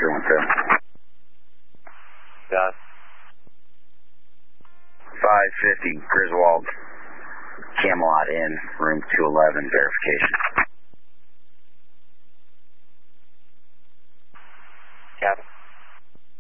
312. Got 550 Griswold, Camelot Inn, room 211, verification.